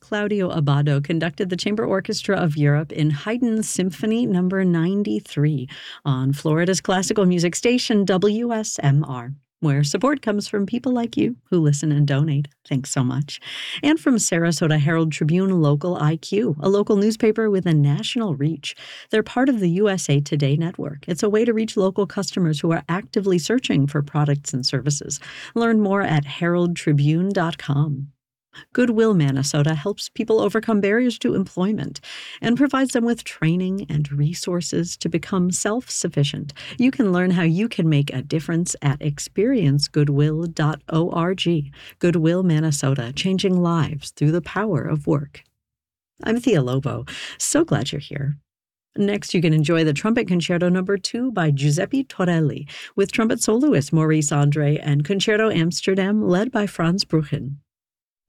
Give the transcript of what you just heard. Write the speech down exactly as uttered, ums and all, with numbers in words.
Claudio Abbado conducted the Chamber Orchestra of Europe in Haydn's Symphony Number ninety-three on Florida's classical music station W S M R, where support comes from people like you who listen and donate. Thanks so much. And from Sarasota Herald Tribune Local I Q, a local newspaper with a national reach. They're part of the U S A Today network. It's a way to reach local customers who are actively searching for products and services. Learn more at herald tribune dot com. Goodwill Minnesota helps people overcome barriers to employment and provides them with training and resources to become self-sufficient. You can learn how you can make a difference at experience goodwill dot org. Goodwill Minnesota, changing lives through the power of work. I'm Thea Lobo. So glad you're here. Next, you can enjoy the Trumpet Concerto Number two by Giuseppe Torelli, with trumpet soloist Maurice Andre and Concerto Amsterdam led by Franz Bruchen.